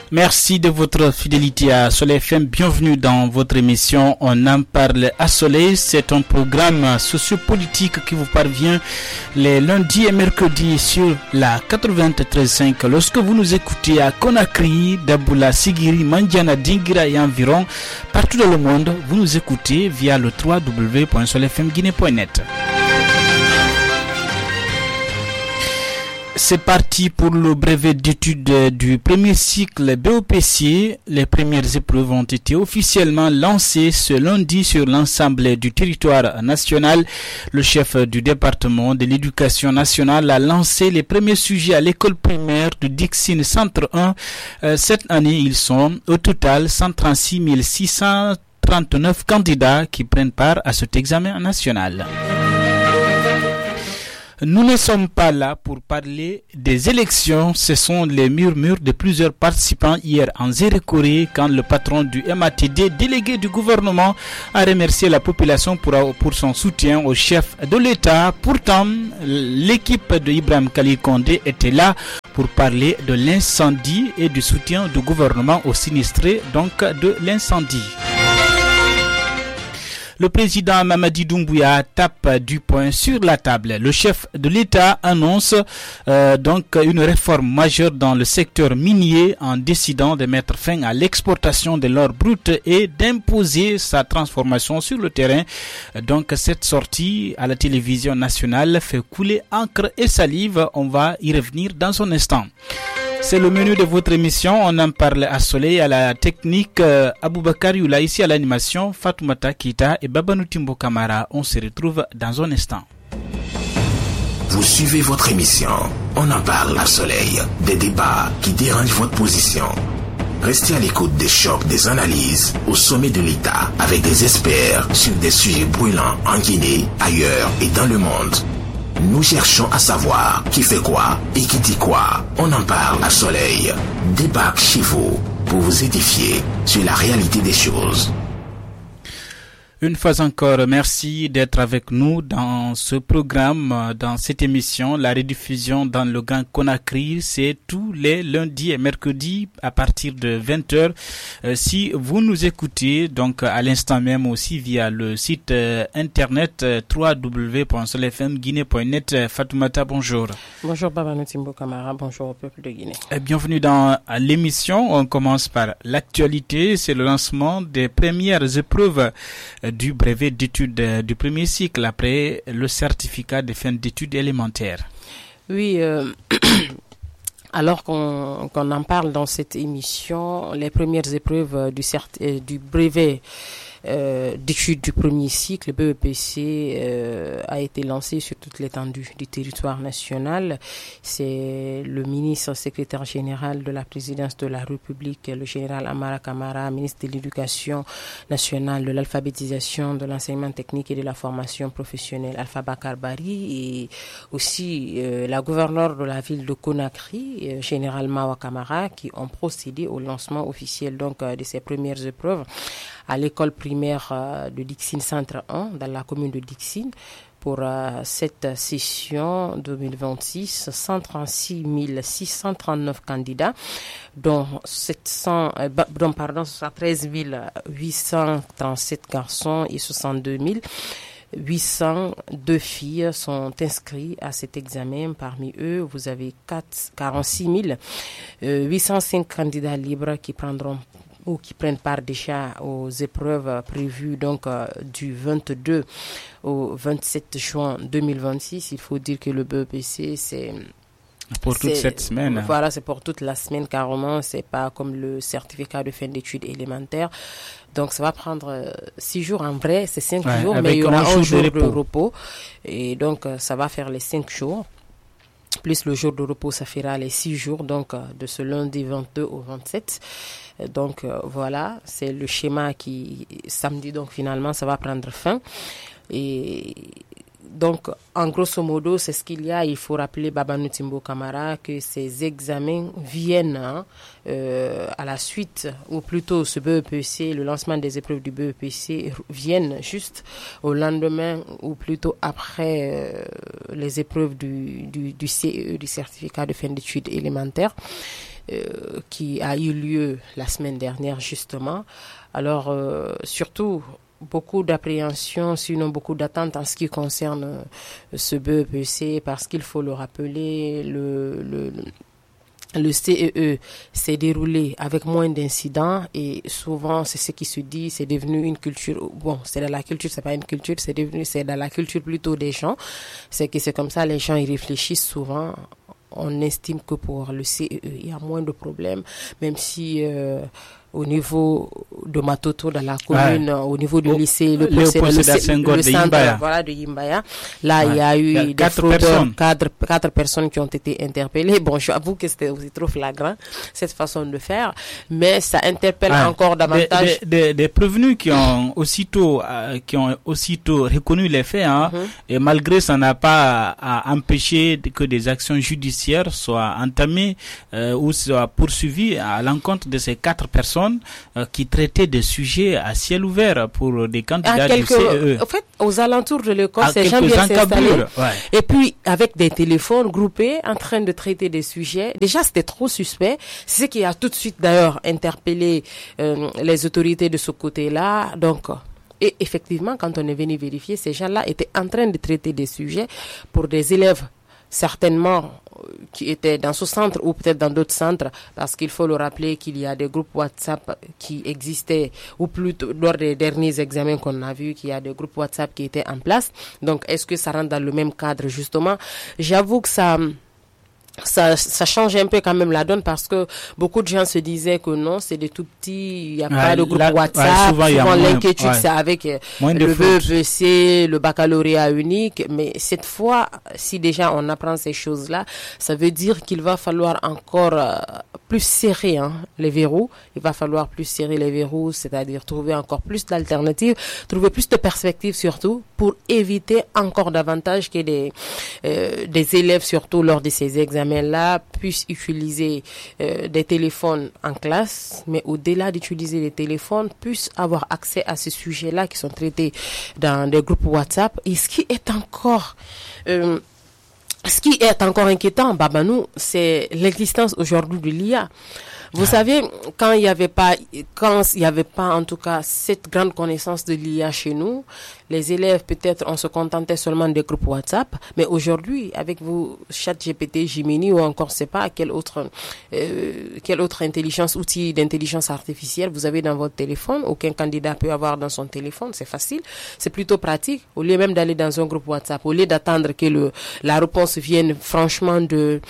Merci de votre fidélité à Soleil FM. Bienvenue dans votre émission On en parle à Soleil. C'est un programme sociopolitique qui vous parvient les lundis et mercredis sur la 93.5. Lorsque vous nous écoutez à Conakry, Daboula, Sigiri, Mandiana, Dingira et environ, partout dans le monde, vous nous écoutez via le www.soleilfmguinée.net. C'est parti pour le brevet d'études du premier cycle BOPC. Les premières épreuves ont été officiellement lancées ce lundi sur l'ensemble du territoire national. Le chef du département de l'éducation nationale a lancé les premiers sujets à l'école primaire de Dixine Centre 1. Cette année, ils sont au total 136 639 candidats qui prennent part à cet examen national. Nous ne sommes pas là pour parler des élections. Ce sont les murmures de plusieurs participants hier en Zérékoré quand le patron du MATD, délégué du gouvernement, a remercié la population pour son soutien au chef de l'État. Pourtant, l'équipe de Ibrahim Khalil Condé était là pour parler de l'incendie et du soutien du gouvernement aux sinistrés donc de l'incendie. Le président Mamadi Doumbouya tape du poing sur la table. Le chef de l'État annonce donc une réforme majeure dans le secteur minier en décidant de mettre fin à l'exportation de l'or brut et d'imposer sa transformation sur le terrain. Donc cette sortie à la télévision nationale fait couler encre et salive. On va y revenir dans un instant. C'est le menu de votre émission. On en parle à Soleil, à la technique, Aboubakar Youla, ici à l'animation, Fatoumata Kita et Babanou Timbo Kamara. On se retrouve dans un instant. Vous suivez votre émission. On en parle à Soleil. Des débats qui dérangent votre position. Restez à l'écoute des chocs, des analyses au sommet de l'État avec des experts sur des sujets brûlants en Guinée, ailleurs et dans le monde. Nous cherchons à savoir qui fait quoi et qui dit quoi. On en parle à Soleil. Débarque chez vous pour vous édifier sur la réalité des choses. Une fois encore, merci d'être avec nous dans ce programme, dans cette émission. La rediffusion dans le Grand Conakry, c'est tous les lundis et mercredis à partir de 20h. Si vous nous écoutez, donc à l'instant même aussi via le site internet www.soleilfmguinée.net. Fatoumata, bonjour. Bonjour Babanou Timbo Kamara, bonjour au peuple de Guinée. Bienvenue dans l'émission. On commence par l'actualité. C'est le lancement des premières épreuves du brevet d'études du premier cycle après le certificat de fin d'études élémentaires. Oui, alors qu'on en parle dans cette émission, les premières épreuves du brevet d'études du premier cycle, BEPC, a été lancé sur toute l'étendue du territoire national. C'est le ministre secrétaire général de la présidence de la République, le général Amara Kamara, ministre de l'Éducation nationale, de l'alphabétisation, de l'enseignement technique et de la formation professionnelle, Alpha Bakar Bari, et aussi la gouverneure de la ville de Conakry, général Mawa Kamara, qui ont procédé au lancement officiel donc de ces premières épreuves à l'école primaire de Dixine Centre 1 dans la commune de Dixine. Pour cette session 2026, 136 639 candidats, dont 13 837 garçons et 62 802 filles sont inscrits à cet examen. Parmi eux, vous avez 46 805 candidats libres qui prendront ou qui prennent part déjà aux épreuves prévues donc du 22 au 27 juin 2026. Il faut dire que le BEPC, c'est pour toute cette semaine. Voilà, c'est pour toute la semaine carrément. C'est pas comme le certificat de fin d'études élémentaires. Donc ça va prendre 6 jours en vrai, c'est 5 jours, mais il y aura un jour de repos. Et donc ça va faire les 5 jours. Plus le jour de repos, ça fera les 6 jours, donc de ce lundi 22 au 27. Donc voilà, c'est le schéma qui, samedi, donc finalement, ça va prendre fin. Et donc, en grosso modo, c'est ce qu'il y a. Il faut rappeler, Babanou Timbo Kamara, que ces examens viennent à la suite, ou plutôt ce BEPC, le lancement des épreuves du BEPC, viennent juste au lendemain, ou plutôt après les épreuves du CE, du certificat de fin d'études élémentaires. qui a eu lieu la semaine dernière justement. Alors surtout beaucoup d'appréhension, sinon beaucoup d'attentes en ce qui concerne ce BEPC, parce qu'il faut le rappeler, le CEE s'est déroulé avec moins d'incidents et souvent c'est ce qui se dit, c'est devenu une culture, bon c'est dans la culture, c'est pas une culture, c'est dans la culture plutôt des gens, c'est que c'est comme ça, les gens y réfléchissent souvent. On estime que pour le CEE il y a moins de problèmes, même si au niveau de Matoto dans la commune, au niveau du lycée, le centre voilà, de Yimbaya, là il y a eu quatre personnes qui ont été interpellées. Bon, j'avoue que c'était aussi trop flagrant cette façon de faire, mais ça interpelle encore davantage des prévenus qui ont aussitôt reconnu les faits, et malgré ça n'a pas empêché que des actions judiciaires soient entamées ou soient poursuivies à l'encontre de ces 4 personnes qui traitaient des sujets à ciel ouvert pour des candidats du CEE. En fait, aux alentours de l'école, ces gens viennent s'installer. Et puis, avec des téléphones groupés, en train de traiter des sujets. Déjà, c'était trop suspect. C'est ce qui a tout de suite, d'ailleurs, interpellé les autorités de ce côté-là. Donc, et effectivement, quand on est venu vérifier, ces gens-là étaient en train de traiter des sujets pour des élèves certainement qui étaient dans ce centre ou peut-être dans d'autres centres, parce qu'il faut le rappeler qu'il y a des groupes WhatsApp qui existaient, ou plutôt lors des derniers examens qu'on a vu qu'il y a des groupes WhatsApp qui étaient en place. Donc est-ce que ça rentre dans le même cadre justement? J'avoue que ça change un peu quand même la donne, parce que beaucoup de gens se disaient que non, c'est des tout petits, il n'y a pas de groupe WhatsApp, souvent l'inquiétude c'est avec le BEPC, le baccalauréat unique, mais cette fois, si déjà on apprend ces choses-là, ça veut dire qu'il va falloir encore plus serrer les verrous, il va falloir plus serrer les verrous, c'est-à-dire trouver encore plus d'alternatives, trouver plus de perspectives surtout, pour éviter encore davantage que des élèves, surtout lors de ces examens-là, puissent utiliser des téléphones en classe, mais au-delà d'utiliser les téléphones, puissent avoir accès à ces sujets-là qui sont traités dans des groupes WhatsApp. Et ce qui est encore inquiétant, Babanou, c'est l'existence aujourd'hui de l'IA. Vous savez, quand il y avait pas en tout cas cette grande connaissance de l'IA chez nous, les élèves peut-être on se contentait seulement des groupes WhatsApp, mais aujourd'hui avec vous ChatGPT, Gemini ou encore c'est pas quelle autre outil d'intelligence artificielle vous avez dans votre téléphone, aucun candidat peut avoir dans son téléphone, c'est facile, c'est plutôt pratique, au lieu même d'aller dans un groupe WhatsApp, au lieu d'attendre que la réponse vienne franchement de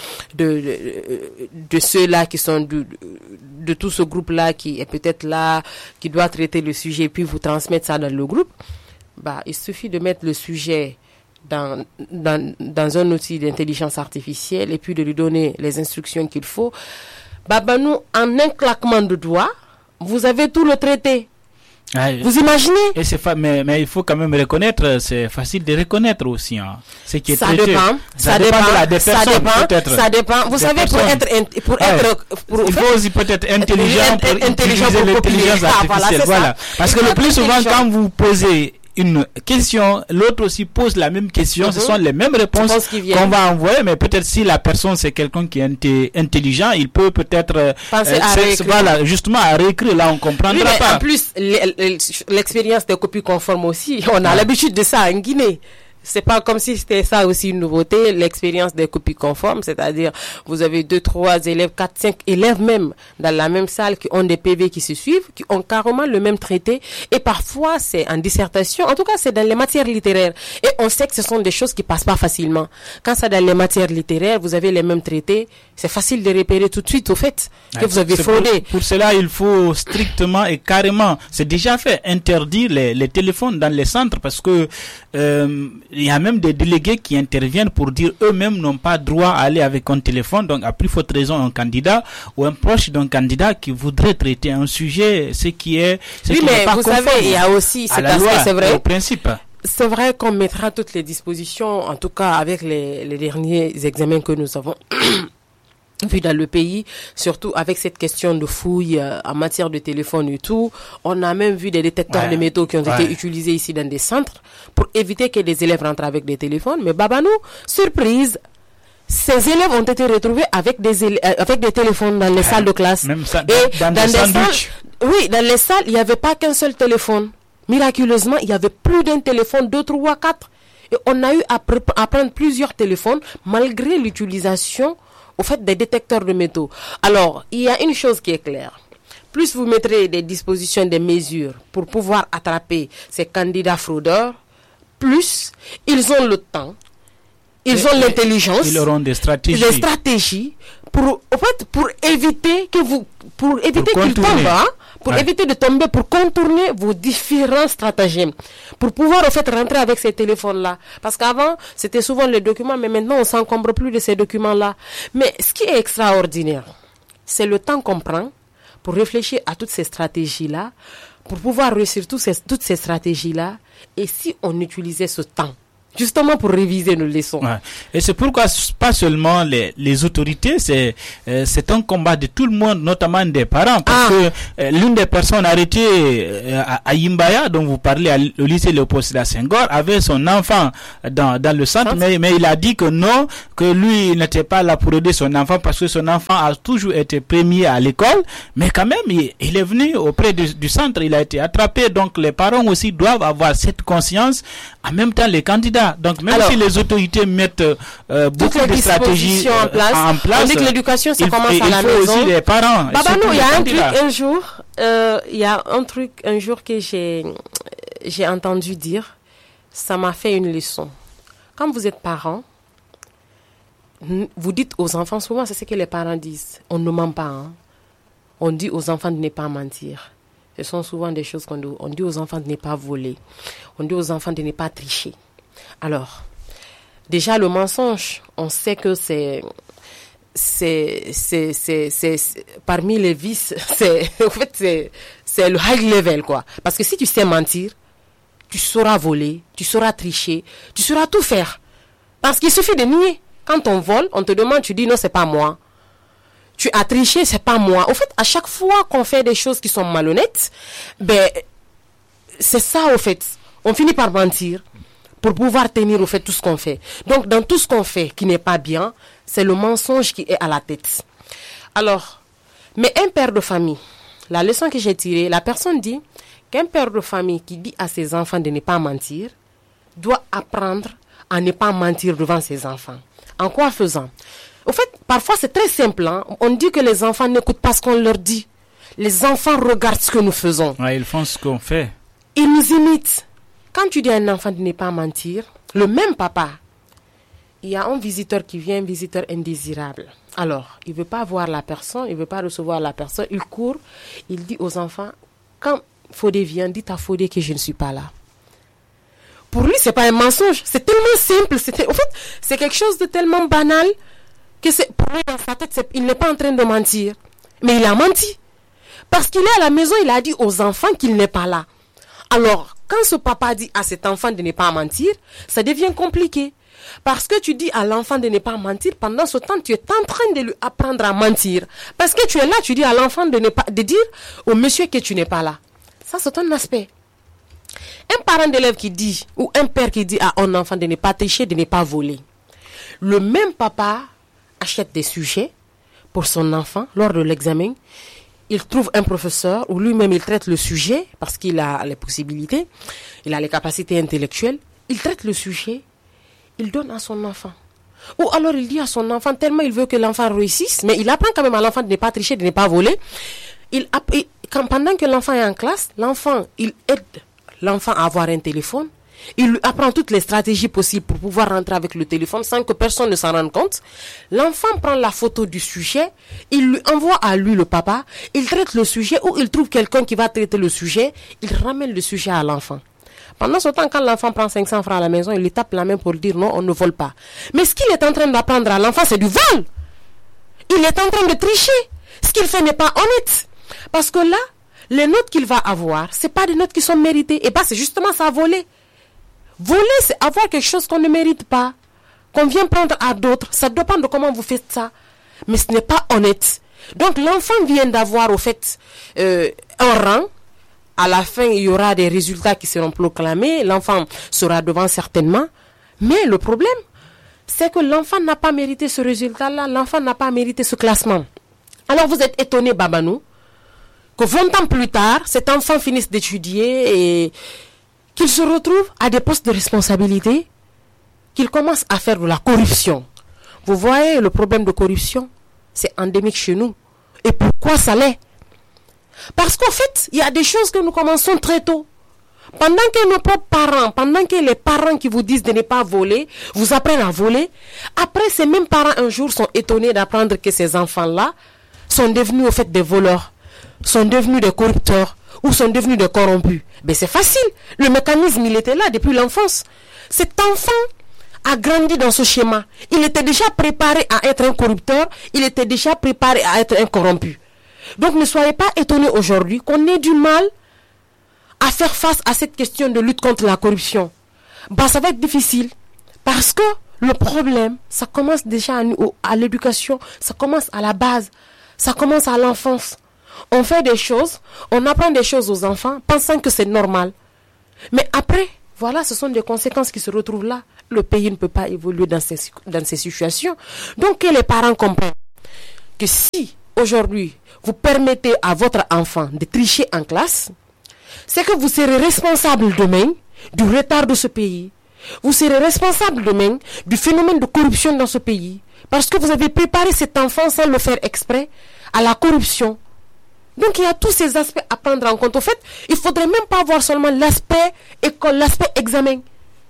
ceux-là qui sont de tout ce groupe-là qui est peut-être là, qui doit traiter le sujet, puis vous transmettre ça dans le groupe, il suffit de mettre le sujet dans un outil d'intelligence artificielle et puis de lui donner les instructions qu'il faut. Nous, en un claquement de doigts, vous avez tout le traité. Vous imaginez? Et mais il faut quand même reconnaître, c'est facile de reconnaître aussi, ce qui est traité. Ça dépend. Vous savez, il faut aussi peut-être intelligent pour utiliser l'intelligence artificielle. Voilà. Parce que le plus souvent, quand vous posez une question, l'autre aussi pose la même question, ce sont les mêmes réponses qu'on va envoyer, mais peut-être si la personne c'est quelqu'un qui est intelligent, il peut peut-être justement à réécrire, là on comprendra pas. En plus, l'expérience des copies conformes aussi, on a l'habitude de ça en Guinée. C'est pas comme si c'était ça aussi une nouveauté, l'expérience des copies conformes, c'est-à-dire vous avez 2, 3 élèves, 4, 5 élèves même dans la même salle qui ont des PV qui se suivent, qui ont carrément le même traité, et parfois c'est en dissertation, en tout cas c'est dans les matières littéraires, et on sait que ce sont des choses qui passent pas facilement. Quand c'est dans les matières littéraires, vous avez les mêmes traités, c'est facile de repérer tout de suite au fait que vous avez fraudé. Pour cela, il faut strictement et carrément, c'est déjà fait, interdire les téléphones dans les centres, parce que il y a même des délégués qui interviennent pour dire eux-mêmes n'ont pas droit à aller avec un téléphone. Donc, à plus forte raison, un candidat ou un proche d'un candidat qui voudrait traiter un sujet, ce qui est mais vous savez, il y a aussi cet aspect, c'est vrai. Au principe. C'est vrai qu'on mettra toutes les dispositions, en tout cas avec les derniers examens que nous avons vu dans le pays, surtout avec cette question de fouille en matière de téléphone et tout. On a même vu des détecteurs de métaux qui ont été utilisés ici dans des centres pour éviter que les élèves rentrent avec des téléphones. Mais Babanou, surprise, ces élèves ont été retrouvés avec des téléphones dans les salles de classe. Même ça, Et dans les salles, dans les salles, il n'y avait pas qu'un seul téléphone. Miraculeusement, il y avait plus d'un téléphone, 2, 3, 4. Et on a eu à prendre plusieurs téléphones malgré l'utilisation au fait des détecteurs de métaux. Alors, il y a une chose qui est claire. Plus vous mettrez des dispositions, des mesures pour pouvoir attraper ces candidats fraudeurs, plus ils ont le temps, ils ont l'intelligence, ils auront des stratégies pour éviter qu'ils tombent, pour éviter de tomber, pour contourner vos différents stratagèmes, pour pouvoir en fait rentrer avec ces téléphones-là. Parce qu'avant, c'était souvent les documents, mais maintenant, on s'encombre plus de ces documents-là. Mais ce qui est extraordinaire, c'est le temps qu'on prend pour réfléchir à toutes ces stratégies-là, pour pouvoir réussir toutes ces stratégies-là, et si on utilisait ce temps, justement pour réviser nos leçons. Ouais. Et c'est pourquoi pas seulement les autorités, c'est un combat de tout le monde, notamment des parents, parce que l'une des personnes arrêtées à Yimbaya, dont vous parlez au lycée Léopold Sédar Senghor, avait son enfant dans le centre, mais il a dit que non, que lui il n'était pas là pour aider son enfant parce que son enfant a toujours été premier à l'école, mais quand même il est venu auprès du centre, il a été attrapé. Donc les parents aussi doivent avoir cette conscience, en même temps les candidats. Donc même si les autorités mettent beaucoup de stratégies en place, on dit que l'éducation ça commence à la maison. Il faut aussi les parents. Babano, il y a un truc un jour que j'ai entendu dire, ça m'a fait une leçon. Quand vous êtes parent, vous dites aux enfants, souvent c'est ce que les parents disent, on ne ment pas, hein. On dit aux enfants de ne pas mentir. Ce sont souvent des choses qu'on dit. On dit aux enfants de ne pas voler. On dit aux enfants de ne pas tricher. Alors, déjà le mensonge, on sait que c'est parmi les vices, c'est le high level, quoi. Parce que si tu sais mentir, tu sauras voler, tu sauras tricher, tu sauras tout faire. Parce qu'il suffit de nier. Quand on vole, on te demande, tu dis non, c'est pas moi. Tu as triché, c'est pas moi. Au fait, à chaque fois qu'on fait des choses qui sont malhonnêtes, c'est ça, au fait. On finit par mentir pour pouvoir tenir, au fait, tout ce qu'on fait. Donc, dans tout ce qu'on fait qui n'est pas bien, c'est le mensonge qui est à la tête. Alors, mais un père de famille, la leçon que j'ai tirée, la personne dit qu'un père de famille qui dit à ses enfants de ne pas mentir, doit apprendre à ne pas mentir devant ses enfants. En quoi faisant? Au fait, parfois c'est très simple. Hein? On dit que les enfants n'écoutent pas ce qu'on leur dit. Les enfants regardent ce que nous faisons. Ouais, ils font ce qu'on fait. Ils nous imitent. Quand tu dis à un enfant de ne pas mentir, le même papa, il y a un visiteur qui vient, un visiteur indésirable. Alors, il ne veut pas voir la personne, il ne veut pas recevoir la personne. Il court, il dit aux enfants, quand Fodé vient, dites à Fodé que je ne suis pas là. Pour lui, ce n'est pas un mensonge. C'est tellement simple. En fait, c'est quelque chose de tellement banal que pour lui, dans sa tête, il n'est pas en train de mentir. Mais il a menti. Parce qu'il est à la maison, il a dit aux enfants qu'il n'est pas là. Alors, quand ce papa dit à cet enfant de ne pas mentir, ça devient compliqué. Parce que tu dis à l'enfant de ne pas mentir, pendant ce temps, tu es en train de lui apprendre à mentir. Parce que tu es là, tu dis à l'enfant de dire au monsieur que tu n'es pas là. Ça, c'est un aspect. Un parent d'élève qui dit, ou un père qui dit à un enfant de ne pas tricher, de ne pas voler. Le même papa achète des sujets pour son enfant lors de l'examen. Il trouve un professeur ou lui-même il traite le sujet parce qu'il a les possibilités, il a les capacités intellectuelles. Il traite le sujet, il donne à son enfant. Ou alors il dit à son enfant, tellement il veut que l'enfant réussisse, mais il apprend quand même à l'enfant de ne pas tricher, de ne pas voler. Pendant que l'enfant est en classe, il aide l'enfant à avoir un téléphone. Il lui apprend toutes les stratégies possibles pour pouvoir rentrer avec le téléphone sans que personne ne s'en rende compte. L'enfant prend la photo du sujet, il lui envoie à lui le papa, il traite le sujet ou il trouve quelqu'un qui va traiter le sujet, il ramène le sujet à l'enfant. Pendant ce temps, quand l'enfant prend 500 francs à la maison, il lui tape la main pour dire non, on ne vole pas. Mais ce qu'il est en train d'apprendre à l'enfant, c'est du vol. Il est en train de tricher. Ce qu'il fait n'est pas honnête. Parce que là, les notes qu'il va avoir, c'est pas des notes qui sont méritées. Et c'est justement ça, voler. Voler, c'est avoir quelque chose qu'on ne mérite pas, qu'on vient prendre à d'autres. Ça dépend de comment vous faites ça. Mais ce n'est pas honnête. Donc, l'enfant vient d'avoir, au fait, un rang. À la fin, il y aura des résultats qui seront proclamés. L'enfant sera devant certainement. Mais le problème, c'est que l'enfant n'a pas mérité ce résultat-là, l'enfant n'a pas mérité ce classement. Alors vous êtes étonné, Babanou, que 20 ans plus tard, cet enfant finisse d'étudier et qu'il se retrouve à des postes de responsabilité, qu'il commence à faire de la corruption. Vous voyez, le problème de corruption, c'est endémique chez nous. Et pourquoi ça l'est? Parce qu'en fait, il y a des choses que nous commençons très tôt. Pendant que nos propres parents, pendant que les parents qui vous disent de ne pas voler, vous apprennent à voler, après ces mêmes parents un jour sont étonnés d'apprendre que ces enfants-là sont devenus au fait des voleurs, sont devenus des corrupteurs ou sont devenus des corrompus. Mais c'est facile, le mécanisme il était là depuis l'enfance. Cet enfant a grandi dans ce schéma. Il était déjà préparé à être un corrupteur, il était déjà préparé à être un corrompu. Donc ne soyez pas étonnés aujourd'hui qu'on ait du mal à faire face à cette question de lutte contre la corruption. Ça va être difficile parce que le problème, ça commence déjà à l'éducation, ça commence à la base, ça commence à l'enfance. On fait des choses, on apprend des choses aux enfants pensant que c'est normal. Mais après, voilà, ce sont des conséquences qui se retrouvent là. Le pays ne peut pas évoluer dans ces situations. Donc que les parents comprennent que si aujourd'hui vous permettez à votre enfant de tricher en classe, c'est que vous serez responsable demain du retard de ce pays. Vous serez responsable demain du phénomène de corruption dans ce pays. Parce que vous avez préparé cet enfant sans le faire exprès à la corruption. Donc il y a tous ces aspects à prendre en compte. En fait, il ne faudrait même pas voir seulement l'aspect école, l'aspect examen.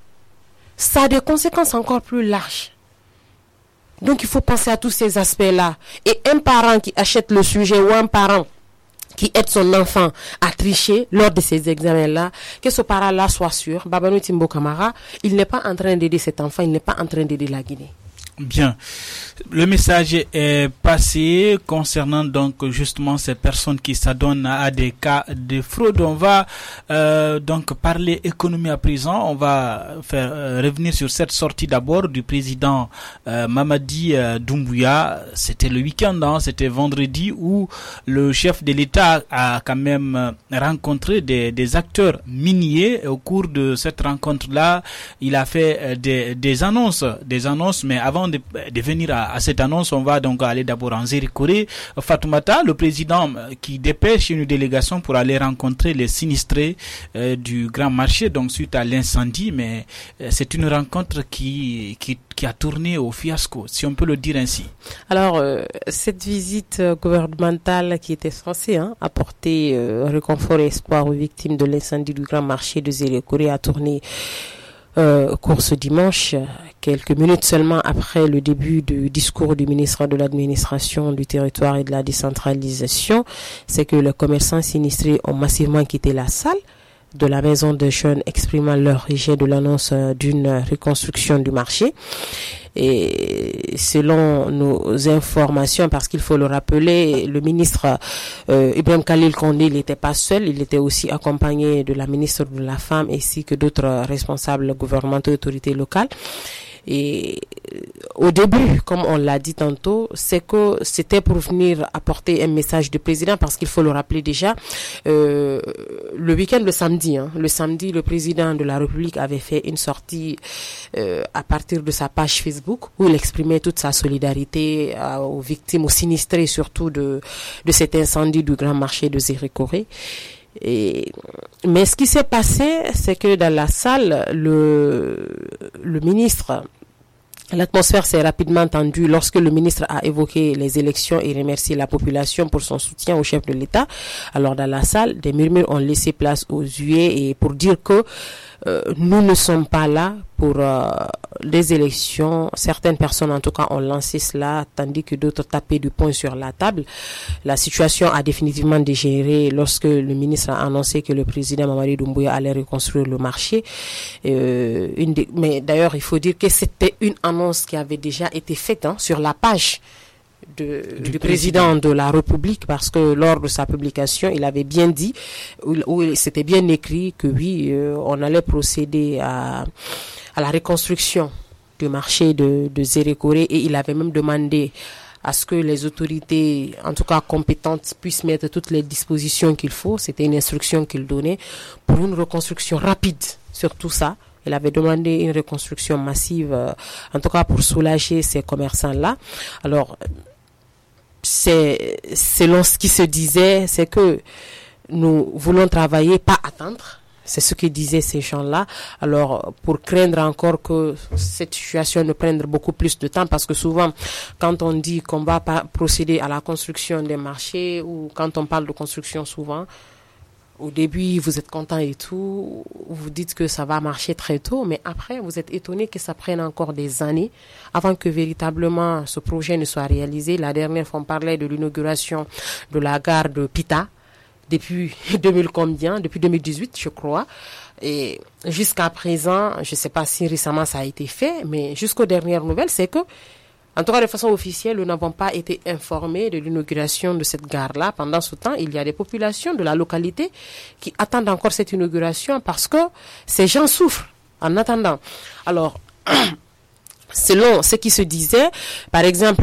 Ça a des conséquences encore plus larges. Donc il faut penser à tous ces aspects-là. Et un parent qui achète le sujet ou un parent qui aide son enfant à tricher lors de ces examens-là, que ce parent-là soit sûr, Babanou Timbo Kamara, il n'est pas en train d'aider cet enfant, il n'est pas en train d'aider la Guinée. Bien. Le message est passé concernant donc justement ces personnes qui s'adonnent à des cas de fraude. On va donc parler économie à présent. On va faire revenir sur cette sortie d'abord du président Mamadi Doumbouya. C'était le week-end, hein, c'était vendredi où le chef de l'État a quand même rencontré des acteurs miniers. Au cours de cette rencontre-là, il a fait des annonces, mais avant de venir à cette annonce, on va donc aller d'abord en Zérikore. Fatoumata, le président qui dépêche une délégation pour aller rencontrer les sinistrés du Grand Marché, donc suite à l'incendie, mais c'est une rencontre qui a tourné au fiasco, si on peut le dire ainsi. Alors, cette visite gouvernementale qui était censée apporter réconfort et espoir aux victimes de l'incendie du Grand Marché de Zérikore a tourné cours ce dimanche, quelques minutes seulement après le début du discours du ministre de l'administration du territoire et de la décentralisation. C'est que les commerçants sinistrés ont massivement quitté la salle de la maison de jeunes, exprimant leur rejet de l'annonce d'une reconstruction du marché. Et selon nos informations, parce qu'il faut le rappeler, le ministre Ibrahim Khalil Kondé, il n'était pas seul, il était aussi accompagné de la ministre de la Femme ainsi que d'autres responsables gouvernementaux et autorités locales. Et au début, comme on l'a dit tantôt, c'est que c'était pour venir apporter un message du président, parce qu'il faut le rappeler déjà, le week-end, le samedi, le président de la République avait fait une sortie à partir de sa page Facebook où il exprimait toute sa solidarité aux victimes, aux sinistrés surtout de cet incendie du Grand Marché de Zérikore. Mais ce qui s'est passé, c'est que dans la salle, le ministre, l'atmosphère s'est rapidement tendue lorsque le ministre a évoqué les élections et remercié la population pour son soutien au chef de l'État. Alors dans la salle, des murmures ont laissé place aux huées et pour dire que nous ne sommes pas là pour des élections. Certaines personnes en tout cas ont lancé cela, tandis que d'autres tapaient du poing sur la table. La situation a définitivement dégénéré lorsque le ministre a annoncé que le président Mamadi Doumbouya allait reconstruire le marché. Mais d'ailleurs, il faut dire que c'était une annonce qui avait déjà été faite sur la page du président de la République, parce que lors de sa publication, il avait bien dit, où c'était bien écrit que oui, on allait procéder à la reconstruction du marché de Zérikore, et il avait même demandé à ce que les autorités, en tout cas compétentes, puissent mettre toutes les dispositions qu'il faut. C'était une instruction qu'il donnait pour une reconstruction rapide sur tout ça, Il avait demandé une reconstruction massive, en tout cas pour soulager ces commerçants-là. Alors, selon ce qui se disait, c'est que nous voulons travailler, pas attendre. C'est ce que disaient ces gens-là. Alors, pour craindre encore que cette situation ne prenne beaucoup plus de temps, parce que souvent, quand on dit qu'on va procéder à la construction des marchés, ou quand on parle de construction souvent, au début, vous êtes content et tout, vous dites que ça va marcher très tôt, mais après, vous êtes étonné que ça prenne encore des années avant que véritablement ce projet ne soit réalisé. La dernière fois, on parlait de l'inauguration de la gare de Pita, depuis 2018, je crois. Et jusqu'à présent, je ne sais pas si récemment ça a été fait, mais jusqu'aux dernières nouvelles, c'est que, en tout cas de façon officielle, nous n'avons pas été informés de l'inauguration de cette gare-là. Pendant ce temps, il y a des populations de la localité qui attendent encore cette inauguration parce que ces gens souffrent en attendant. Alors, selon ce qui se disait, par exemple,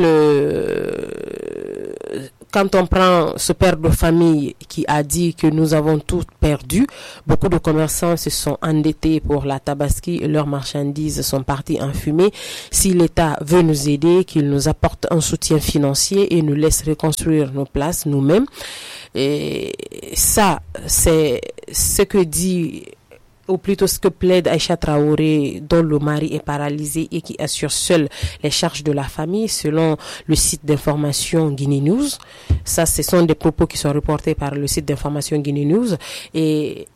quand on prend ce père de famille qui a dit que nous avons tout perdu, beaucoup de commerçants se sont endettés pour la tabaski et leurs marchandises sont parties en fumée. Si l'État veut nous aider, qu'il nous apporte un soutien financier et nous laisse reconstruire nos places nous-mêmes. Et ça, c'est ce que dit, ou plutôt ce que plaide Aïcha Traoré, dont le mari est paralysé et qui assure seul les charges de la famille, selon le site d'information Guinée News. Ça, ce sont des propos qui sont reportés par le site d'information Guinée News. Et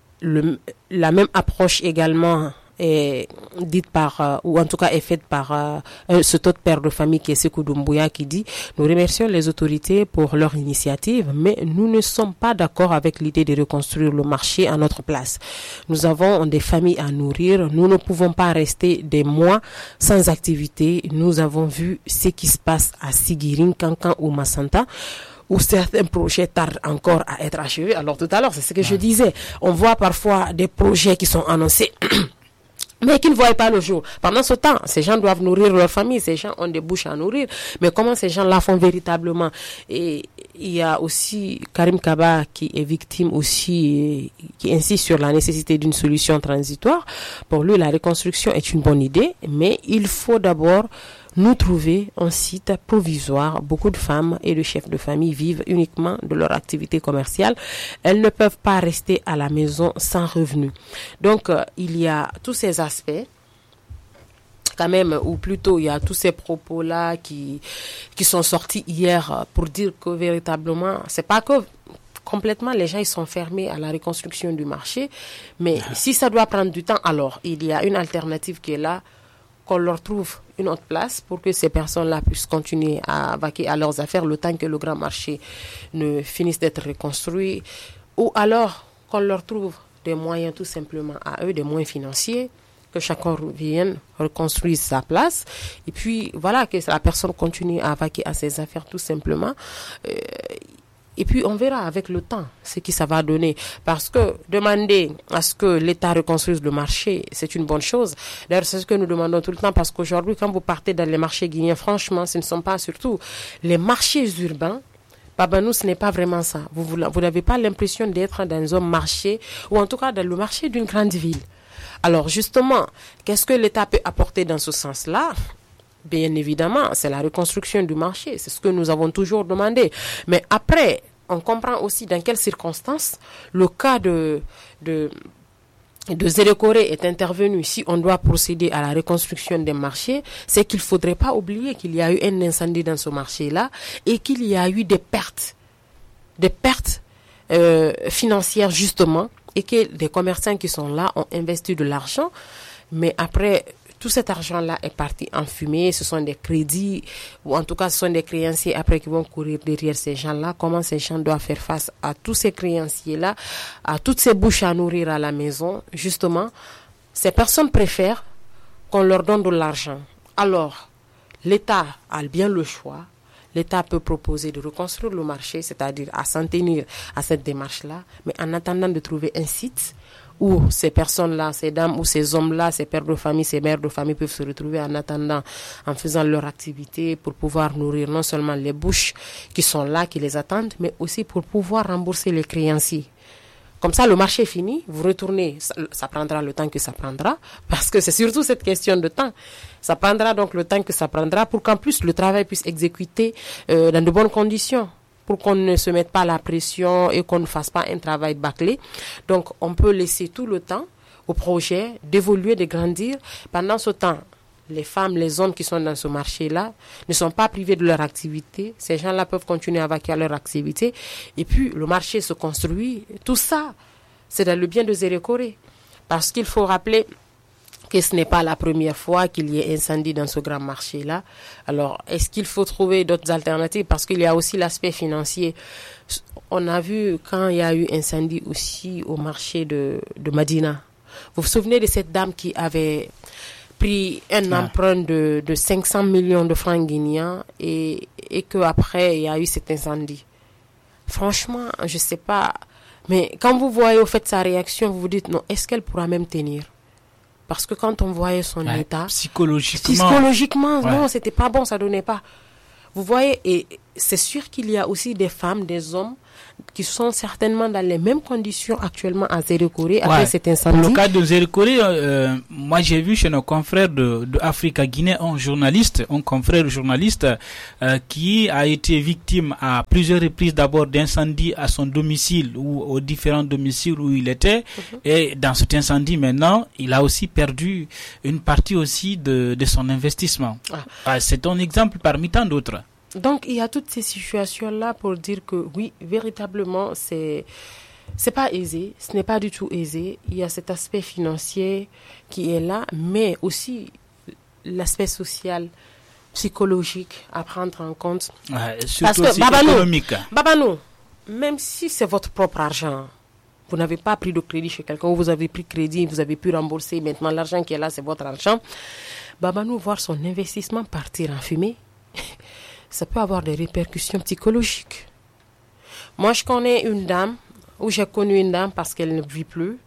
la même approche également est dite par, ou en tout cas est faite par ce autre père de famille qui est Sékou Doumbouya, qui dit: nous remercions les autorités pour leur initiative, mais nous ne sommes pas d'accord avec l'idée de reconstruire le marché à notre place. Nous avons des familles à nourrir, nous ne pouvons pas rester des mois sans activité. Nous avons vu ce qui se passe à Sigiring, Kankan ou Massanta, où certains projets tardent encore à être achevés. Alors tout à l'heure, c'est ce que je disais, on voit parfois des projets qui sont annoncés mais qui ne voient pas le jour. Pendant ce temps, ces gens doivent nourrir leur famille, ces gens ont des bouches à nourrir, mais comment ces gens-là font véritablement? Et il y a aussi Karim Kaba qui est victime aussi, qui insiste sur la nécessité d'une solution transitoire. Pour lui, la reconstruction est une bonne idée, mais il faut d'abord nous trouver un site provisoire. Beaucoup de femmes et de chefs de famille vivent uniquement de leur activité commerciale. Elles ne peuvent pas rester à la maison sans revenus. Donc, il y a tous ces aspects, quand même, ou plutôt, il y a tous ces propos-là qui sont sortis hier pour dire que véritablement, c'est pas que complètement les gens ils sont fermés à la reconstruction du marché, mais si ça doit prendre du temps, alors il y a une alternative qui est là, qu'on leur trouve une autre place pour que ces personnes-là puissent continuer à vaquer à leurs affaires le temps que le grand marché ne finisse d'être reconstruit, ou alors qu'on leur trouve des moyens tout simplement à eux, des moyens financiers, que chacun vienne reconstruire sa place, et puis voilà, que la personne continue à vaquer à ses affaires tout simplement. Et puis on verra avec le temps ce que ça va donner. Parce que demander à ce que l'État reconstruise le marché, c'est une bonne chose. D'ailleurs, c'est ce que nous demandons tout le temps, parce qu'aujourd'hui, quand vous partez dans les marchés guinéens, franchement, ce ne sont pas surtout les marchés urbains. Babanou, ce n'est pas vraiment ça. Vous n'avez pas l'impression d'être dans un marché, ou en tout cas dans le marché d'une grande ville. Alors justement, qu'est-ce que l'État peut apporter dans ce sens-là ? Bien évidemment, c'est la reconstruction du marché. C'est ce que nous avons toujours demandé. Mais après, on comprend aussi dans quelles circonstances le cas de Zérekoré est intervenu. Si on doit procéder à la reconstruction des marchés, c'est qu'il ne faudrait pas oublier qu'il y a eu un incendie dans ce marché-là et qu'il y a eu des pertes financières justement, et que des commerçants qui sont là ont investi de l'argent. Mais après, tout cet argent-là est parti en fumée. Ce sont des crédits, ou en tout cas ce sont des créanciers après qui vont courir derrière ces gens-là. Comment ces gens doivent faire face à tous ces créanciers-là, à toutes ces bouches à nourrir à la maison? Justement, ces personnes préfèrent qu'on leur donne de l'argent. Alors, l'État a bien le choix. L'État peut proposer de reconstruire le marché, c'est-à-dire à s'en tenir à cette démarche-là, mais en attendant de trouver un site où ces personnes-là, ces dames ou ces hommes-là, ces pères de famille, ces mères de famille peuvent se retrouver en attendant, en faisant leur activité pour pouvoir nourrir non seulement les bouches qui sont là, qui les attendent, mais aussi pour pouvoir rembourser les créanciers. Comme ça, le marché est fini, vous retournez, ça prendra le temps que ça prendra, parce que c'est surtout cette question de temps. Ça prendra donc le temps que ça prendra pour qu'en plus le travail puisse exécuter dans de bonnes conditions, pour qu'on ne se mette pas la pression et qu'on ne fasse pas un travail bâclé. Donc, on peut laisser tout le temps au projet d'évoluer, de grandir. Pendant ce temps, les femmes, les hommes qui sont dans ce marché-là ne sont pas privés de leur activité. Ces gens-là peuvent continuer à vaquer à leur activité. Et puis, le marché se construit. Tout ça, c'est dans le bien de Zérékoré. Parce qu'il faut rappeler que ce n'est pas la première fois qu'il y ait incendie dans ce grand marché-là. Alors, est-ce qu'il faut trouver d'autres alternatives? Parce qu'il y a aussi l'aspect financier. On a vu quand il y a eu incendie aussi au marché de Madina. Vous vous souvenez de cette dame qui avait pris un emprunt de 500 millions de francs guinéens et qu'après il y a eu cet incendie. Franchement, je sais pas. Mais quand vous voyez au fait sa réaction, vous vous dites non, est-ce qu'elle pourra même tenir? Parce que quand on voyait son état... Psychologiquement, non, c'était pas bon, ça donnait pas. Vous voyez, et c'est sûr qu'il y a aussi des femmes, des hommes qui sont certainement dans les mêmes conditions actuellement à Zérékoré après cet incendie. Pour le cas de Zérékoré, moi j'ai vu chez nos confrères de Africa Guinée un confrère journaliste qui a été victime à plusieurs reprises d'abord d'incendie à son domicile ou aux différents domiciles où il était. Et dans cet incendie maintenant, il a aussi perdu une partie aussi de son investissement. C'est un exemple parmi tant d'autres. Donc, il y a toutes ces situations-là pour dire que oui, véritablement, c'est pas aisé. Ce n'est pas du tout aisé. Il y a cet aspect financier qui est là, mais aussi l'aspect social, psychologique à prendre en compte. Surtout aussi économique. Babanou, même si c'est votre propre argent, vous n'avez pas pris de crédit chez quelqu'un, ou vous avez pris crédit, vous avez pu rembourser, maintenant l'argent qui est là, c'est votre argent. Babanou, voir son investissement partir en fumée, ça peut avoir des répercussions psychologiques. Moi, j'ai connu une dame parce qu'elle ne vit plus.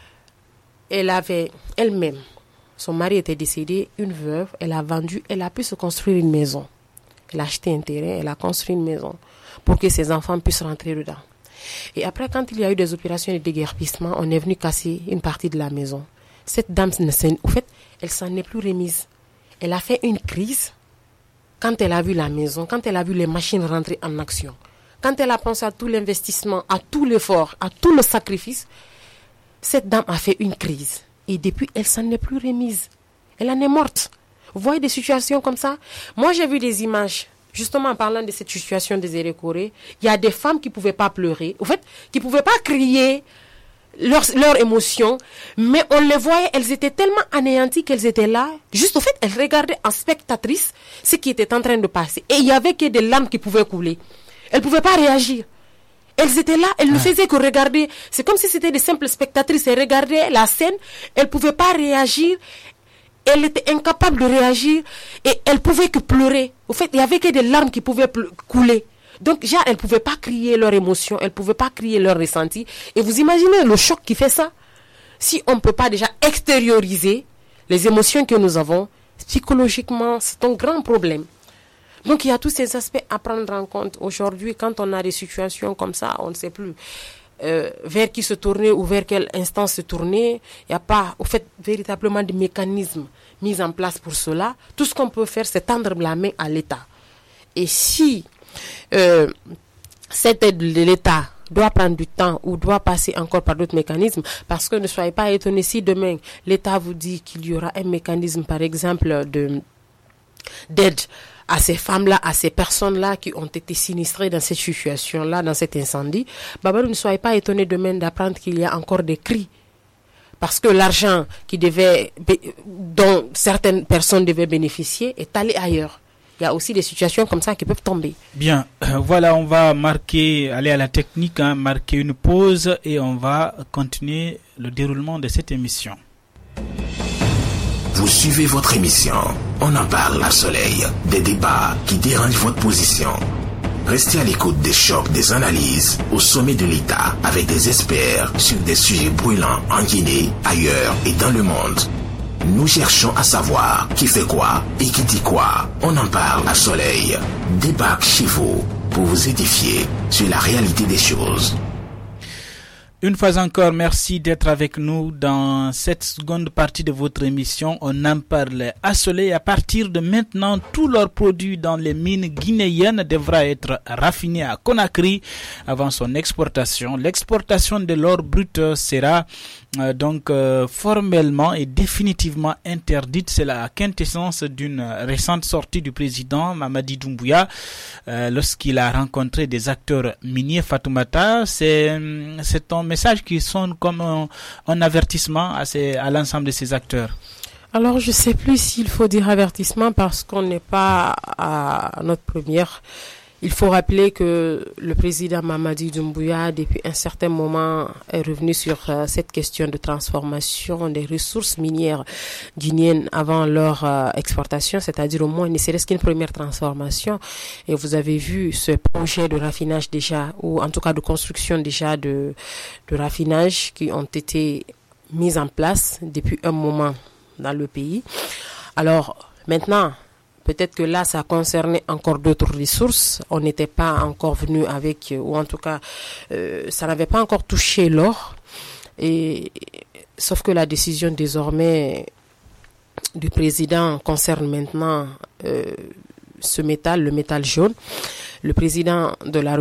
Elle avait elle-même, son mari était décédé, une veuve, elle a vendu, elle a pu se construire une maison. Elle a acheté un terrain, elle a construit une maison pour que ses enfants puissent rentrer dedans. Et après, quand il y a eu des opérations de déguerpissement, on est venu casser une partie de la maison. Cette dame, au fait, elle s'en est plus remise. Elle a fait une crise. Quand elle a vu la maison, quand elle a vu les machines rentrer en action, quand elle a pensé à tout l'investissement, à tout l'effort, à tout le sacrifice, cette dame a fait une crise. Et depuis, elle s'en est plus remise. Elle en est morte. Vous voyez des situations comme ça? Moi, j'ai vu des images, justement en parlant de cette situation des Zérékoré. Il y a des femmes qui ne pouvaient pas pleurer, en fait, qui ne pouvaient pas crier leur émotion, mais on les voyait, elles étaient tellement anéanties qu'elles étaient là. Juste au fait, elles regardaient en spectatrice ce qui était en train de passer. Et il y avait que des larmes qui pouvaient couler. Elles ne pouvaient pas réagir. Elles étaient là, elles ne faisaient que regarder. C'est comme si c'était des simples spectatrices. Elles regardaient la scène, elles ne pouvaient pas réagir. Elles étaient incapables de réagir et elles ne pouvaient que pleurer. Au fait, il n'y avait que des larmes qui pouvaient couler. Donc, elles ne pouvaient pas crier leur émotion, elles ne pouvaient pas crier leur ressenti. Et vous imaginez le choc qui fait ça? Si on ne peut pas déjà extérioriser les émotions que nous avons, psychologiquement, c'est un grand problème. Donc, il y a tous ces aspects à prendre en compte. Aujourd'hui, quand on a des situations comme ça, on ne sait plus vers qui se tourner ou vers quelle instance se tourner. Il n'y a pas, au fait, véritablement de mécanismes mis en place pour cela. Tout ce qu'on peut faire, c'est tendre la main à l'État. Et si cette aide de l'État doit prendre du temps ou doit passer encore par d'autres mécanismes, parce que ne soyez pas étonnés si demain l'État vous dit qu'il y aura un mécanisme, par exemple, d'aide à ces femmes-là, à ces personnes-là qui ont été sinistrées dans cette situation-là, dans cet incendie. Babalou, ne soyez pas étonnés demain d'apprendre qu'il y a encore des cris. Parce que l'argent dont certaines personnes devaient bénéficier est allé ailleurs. Il y a aussi des situations comme ça qui peuvent tomber. Bien, voilà, on va aller à la technique, marquer une pause et on va continuer le déroulement de cette émission. Vous suivez votre émission. On en parle à Soleil. Des débats qui dérangent votre position. Restez à l'écoute des chocs, des analyses au sommet de l'État avec des experts sur des sujets brûlants en Guinée, ailleurs et dans le monde. Nous cherchons à savoir qui fait quoi et qui dit quoi. On en parle à Soleil. Débarque chez vous pour vous édifier sur la réalité des choses. Une fois encore, merci d'être avec nous dans cette seconde partie de votre émission. On en parle à Soleil. À partir de maintenant, tous leurs produits dans les mines guinéennes devra être raffinés à Conakry avant son exportation. L'exportation de l'or brut sera formellement et définitivement interdite. C'est la quintessence d'une récente sortie du président Mamadi Doumbouya lorsqu'il a rencontré des acteurs miniers. Fatoumata, c'est un message qui sonne comme un avertissement à l'ensemble de ces acteurs. Alors, je ne sais plus s'il faut dire avertissement parce qu'on n'est pas à notre première. Il faut rappeler que le président Mamadi Doumbouya, depuis un certain moment, est revenu sur cette question de transformation des ressources minières guinéennes avant leur exportation, c'est-à-dire au moins ne serait-ce qu'une première transformation. Et vous avez vu ce projet de raffinage déjà, ou en tout cas de construction déjà de raffinage qui ont été mis en place depuis un moment dans le pays. Alors, maintenant, peut-être que là, ça concernait encore d'autres ressources. On n'était pas encore venu avec, ou en tout cas, ça n'avait pas encore touché l'or. Sauf que la décision désormais du président concerne maintenant ce métal, le métal jaune. Le président de la